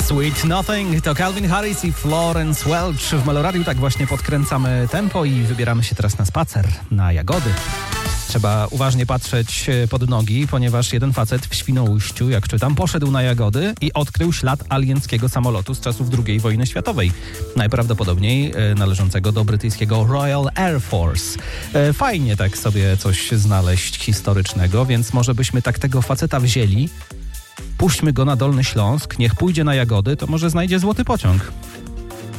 Sweet Nothing to Calvin Harris i Florence Welch. W Meloradiu tak właśnie podkręcamy tempo i wybieramy się teraz na spacer, na jagody. Trzeba uważnie patrzeć pod nogi, ponieważ jeden facet w Świnoujściu, jak czytam, poszedł na jagody i odkrył ślad alienckiego samolotu z czasów II wojny światowej. Najprawdopodobniej należącego do brytyjskiego Royal Air Force. Fajnie tak sobie coś znaleźć historycznego, więc może byśmy tak tego faceta wzięli. Puśćmy go na Dolny Śląsk, niech pójdzie na jagody, to może znajdzie złoty pociąg.